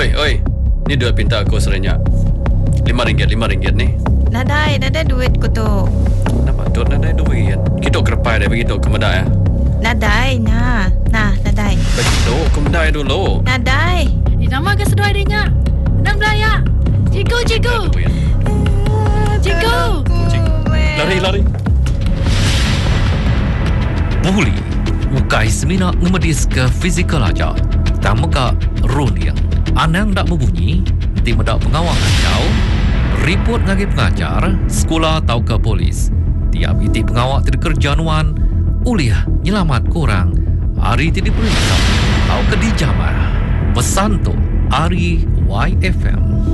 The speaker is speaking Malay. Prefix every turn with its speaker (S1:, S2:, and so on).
S1: Oi. Ni duit pinta aku serenyak. RM5 ni.
S2: Nadai duit ko tu.
S1: Nama tu nadai duit. Kita kerepai dia begitu kemadai ya.
S2: Nadai, nadai.
S1: Begitu kemadai dulu.
S2: Nadai.
S3: Nama ke sedoi dia nya. Nang belaya. Cikgu.
S1: Lari.
S4: Boleh. Ukai semina ngemedis ke fizikal aja. Tamu ka runia. Anang tak berbunyi. Nanti mendak pengawal kacau. Report ngagi pengajar. Sekolah tau ke polis. Tiap iti pengawal terkerja nuan. Uliah nyelamat korang. Hari tidak periksa. Tau ke dijamah. Pesan tu Ari YFM.